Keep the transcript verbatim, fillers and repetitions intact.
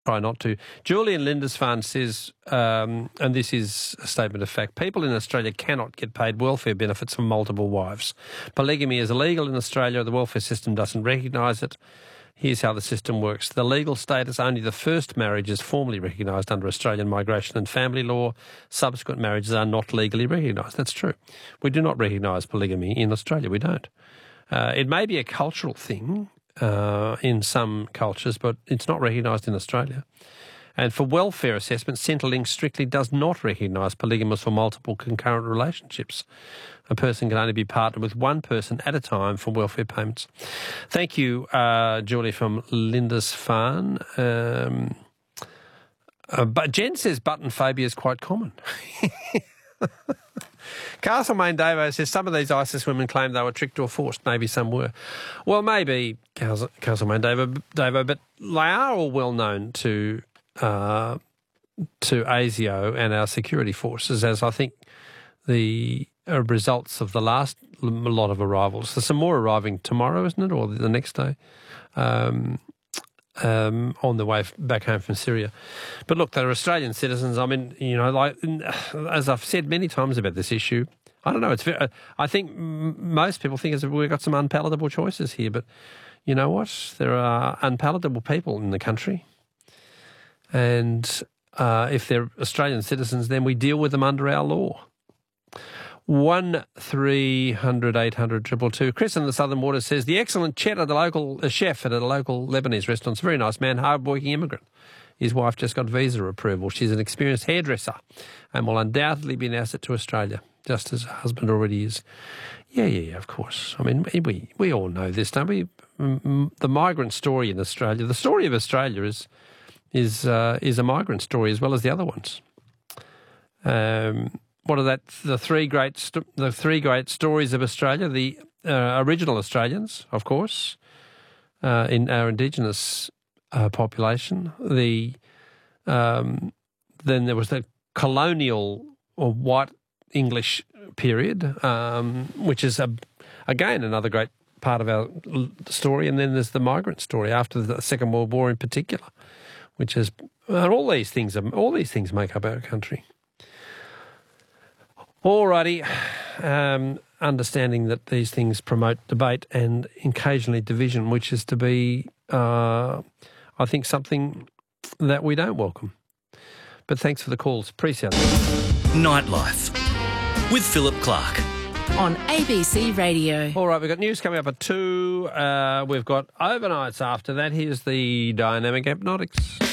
try not to. Julian Lindisfarne says, um, and this is a statement of fact, people in Australia cannot get paid welfare benefits from multiple wives. Polygamy is illegal in Australia. The welfare system doesn't recognise it. Here's how the system works. The legal status, only the first marriage is formally recognised under Australian migration and family law. Subsequent marriages are not legally recognised. That's true. We do not recognise polygamy in Australia. We don't. Uh, it may be a cultural thing uh, in some cultures, but it's not recognised in Australia. And for welfare assessment, Centrelink strictly does not recognise polygamous or multiple concurrent relationships. A person can only be partnered with one person at a time for welfare payments. Thank you, uh, Julie from Lindisfarne. Um, uh, but Jen says button phobia is quite common. Castlemaine Davo says some of these ISIS women claim they were tricked or forced. Maybe some were. Well, maybe Castlemaine Davo, Davo, but they are all well known to uh, to ASIO and our security forces, as I think the uh, results of the last lot of arrivals. There's some more arriving tomorrow, isn't it, or the next day? Um, Um, on the way back home from Syria. But look, they're Australian citizens. I mean, you know, like as I've said many times about this issue, I don't know. It's. Very, I think most people think we've got some unpalatable choices here, but you know what? There are unpalatable people in the country, and uh, if they're Australian citizens, then we deal with them under our law. One three hundred eight hundred triple two. Chris in the Southern Waters says the excellent Chet, the local a chef at a local Lebanese restaurant, is a very nice man, hard-working immigrant. His wife just got visa approval. She's an experienced hairdresser and will undoubtedly be an asset to Australia, just as her husband already is. Yeah, yeah, yeah, of course. I mean, we we all know this, don't we? The migrant story in Australia, the story of Australia is is uh, is a migrant story as well as the other ones. Um. What are that? The three great, st- the three great stories of Australia. The uh, original Australians, of course, uh, in our Indigenous uh, population. The um, then there was the colonial or white English period, um, which is a, again another great part of our story. And then there's the migrant story after the Second World War, in particular, which is and all these things. Are, all these things make up our country. Alrighty, um, understanding that these things promote debate and occasionally division, which is to be, uh, I think, something that we don't welcome. But thanks for the calls. Appreciate it. Nightlife with Philip Clark. On A B C Radio. All right, we've got news coming up at two. Uh, we've got overnights after that. Here's the Dynamic Hypnotics.